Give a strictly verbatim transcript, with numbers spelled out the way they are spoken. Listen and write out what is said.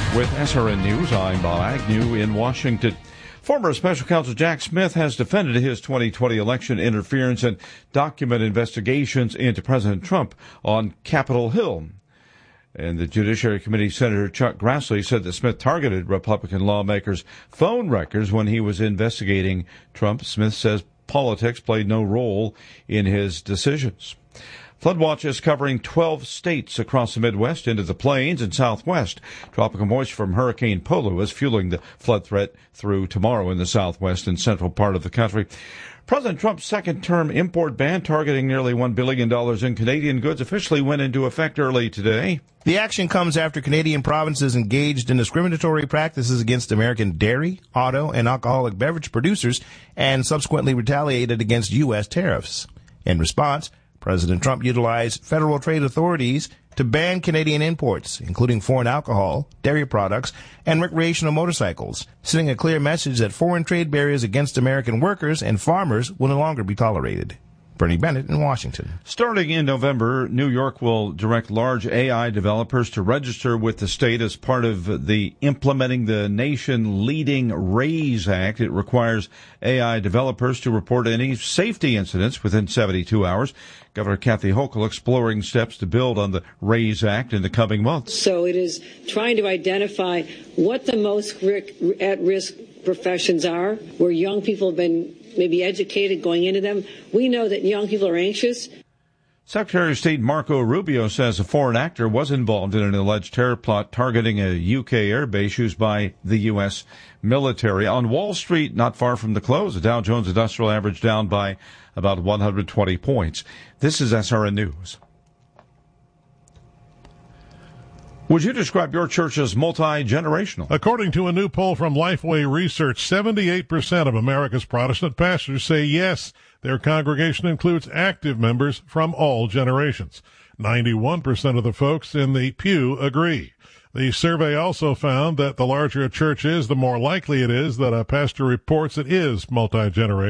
With S R N News, I'm Bob Agnew in Washington. Former Special Counsel Jack Smith has defended his twenty twenty election interference and document investigations into President Trump on Capitol Hill. And the Judiciary Committee Senator Chuck Grassley said that Smith targeted Republican lawmakers' phone records when he was investigating Trump. Smith says politics played no role in his decisions. Floodwatch is covering twelve states across the Midwest into the plains and Southwest. Tropical moisture from Hurricane Polo is fueling the flood threat through tomorrow in the Southwest and central part of the country. President Trump's second-term import ban targeting nearly one billion dollars in Canadian goods officially went into effect early today. The action comes after Canadian provinces engaged in discriminatory practices against American dairy, auto, and alcoholic beverage producers and subsequently retaliated against U S tariffs. In response, President Trump utilized federal trade authorities to ban Canadian imports, including foreign alcohol, dairy products, and recreational motorcycles, sending a clear message that foreign trade barriers against American workers and farmers will no longer be tolerated. Bernie Bennett in Washington. Starting in November, New York will direct large A I developers to register with the state as part of the implementing the nation-leading RAISE Act. It requires A I developers to report any safety incidents within seventy-two hours. Governor Kathy Hochul exploring steps to build on the RAISE Act in the coming months. So it is trying to identify what the most at-risk professions are, where young people have been maybe educated going into them. We know that young people are anxious. Secretary of State Marco Rubio says a foreign actor was involved in an alleged terror plot targeting a U K airbase used by the U S military. On Wall Street, not far from the close, the Dow Jones Industrial Average down by about one hundred twenty points. This is S R N News. Would you describe your church as multi-generational? According to a new poll from Lifeway Research, seventy-eight percent of America's Protestant pastors say yes, their congregation includes active members from all generations. ninety-one percent of the folks in the pew agree. The survey also found that the larger a church is, the more likely it is that a pastor reports it is multi-generational.